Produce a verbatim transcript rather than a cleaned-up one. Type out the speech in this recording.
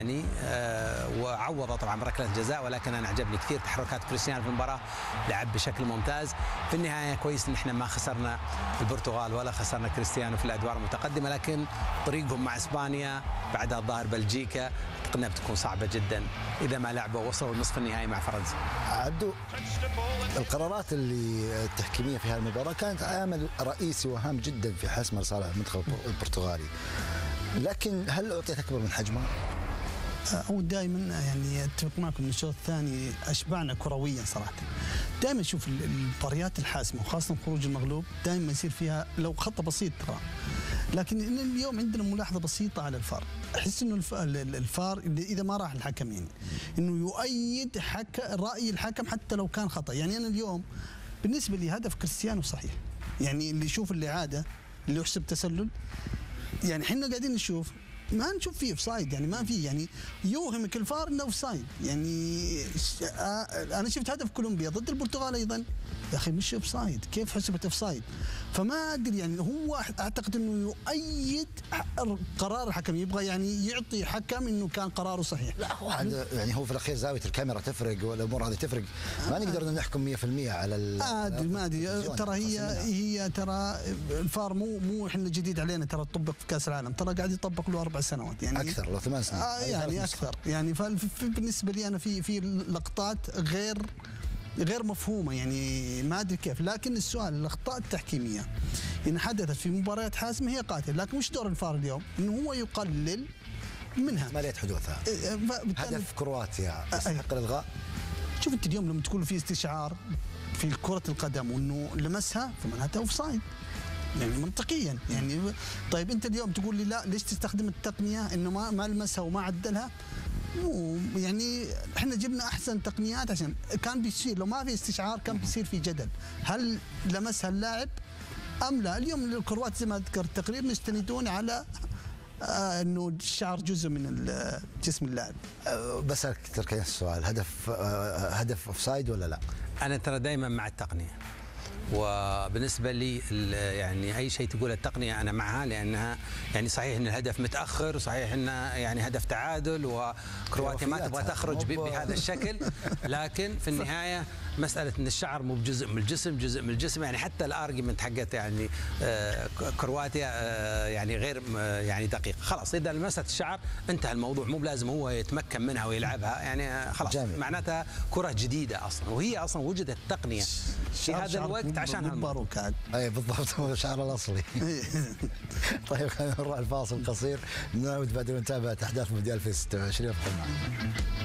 يعني آه وعوض طبعا ركله جزاء، ولكن انا عجبني كثير تحركات كريستيانو في المباراه، لعب بشكل ممتاز. في النهايه كويس ان احنا ما خسرنا البرتغال ولا خسرنا كريستيانو في الادوار المتقدمه، لكن طريقهم مع اسبانيا بعدها الظاهر بلجيكا اعتقد بتكون صعبه جدا اذا ما لعبوا وصلوا نصف النهائي مع فرنسا. عبدو، القرارات اللي التحكيميه في هذه المباراه كانت عامل رئيسي وهام جدا في حسم مصالح المنتخب البرتغالي، لكن هل اعطيت اكبر من حجمها؟ أو دائما يعني اتفق معكم ان الشوط الثاني اشبعنا كرويا صراحه. دائما نشوف المباريات الحاسمه وخاصه خروج المغلوب دائما يصير فيها لو خطا بسيط ترى، لكن إن اليوم عندنا ملاحظه بسيطه على الفار. احس انه الفار اذا ما راح الحكم يعني انه يؤيد حكم راي الحكم حتى لو كان خطا. يعني انا اليوم بالنسبه لي هدف كريستيانو صحيح، يعني اللي يشوف الاعاده اللي يحسب تسلل، يعني احنا قاعدين نشوف ما نشوف فيه اوفسايد، يعني ما في، يعني يوهمك الفار انه اوفسايد. يعني انا شفت هدف كولومبيا ضد البرتغال ايضا، يا اخي مش اوفسايد، كيف حسبت اوفسايد؟ فما ادري، يعني هو اعتقد انه يؤيد قرار الحكم، يبغى يعني يعطي حكم انه كان قراره صحيح. لا هو يعني هو في الاخير زاويه الكاميرا تفرق والامور هذه تفرق، ما نقدر نحكم مية بالمية على ال ادري ما ادري ترى هي هي ترى الفار مو مو احنا جديد علينا، ترى تطبق في كاس العالم، ترى قاعد يطبق له اربع سنوات يعني اكثر لو ثمان سنين آه يعني اكثر. يعني فبالنسبه لي انا في في لقطات غير غير مفهومه، يعني ما ادري كيف. لكن السؤال الاخطاء التحكيميه ان حدثت في مباريات حاسمه هي قاتل، لكن مش دور الفار اليوم انه هو يقلل منها احتماليه حدوثها. هدف كرواتيا يستحق الالغاء. شوف انت اليوم لما تقول في استشعار في كره القدم وانه لمسها فمعناتها اوف سايد، يعني منطقيا. يعني طيب انت اليوم تقول لي لا ليش تستخدم التقنيه انه ما ما لمسها وما عدلها؟ يعني احنا جبنا احسن تقنيات عشان كان بيصير، لو ما في استشعار كان بيصير في جدل هل لمسها اللاعب ام لا. اليوم الكروات زي ما ذكر التقرير مستندون على آه انه الشعر جزء من جسم اللاعب. أه بسألك تركيا السؤال، هدف أه هدف اوفسايد ولا لا؟ انا ترى دائما مع التقنيه، وبالنسبه لي يعني اي شيء تقول التقنيه انا معها، لانها يعني صحيح ان الهدف متاخر، وصحيح ان يعني هدف تعادل وكرواتيا ما تبغى تخرج بهذا الشكل، لكن في النهايه مساله ان الشعر مو بجزء من الجسم، جزء من الجسم. يعني حتى الارجيومنت حقت يعني كرواتيا يعني غير يعني دقيق. خلاص اذا لمست الشعر انتهى الموضوع، مو بلازم هو يتمكن منها ويلعبها، يعني خلاص جامل. معناتها كره جديده اصلا، وهي اصلا وجدت التقنيه في هذا الوقت عشان هالمباراه. اي بالضبط، هو الشعر الاصلي. طيب خلينا نروح الفاصل قصير، نعود بعد ونتابع احداث مونديال في ستة وعشرين. ابقوا معنا.